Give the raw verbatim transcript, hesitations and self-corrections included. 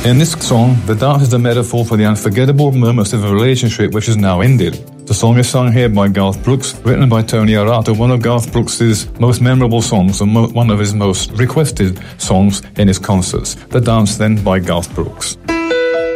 In this song, the dance is a metaphor for the unforgettable moments of a relationship which is now ended. The song is sung here by Garth Brooks, written by Tony Arata, one of Garth Brooks' most memorable songs and mo- one of his most requested songs in his concerts. The dance then by Garth Brooks.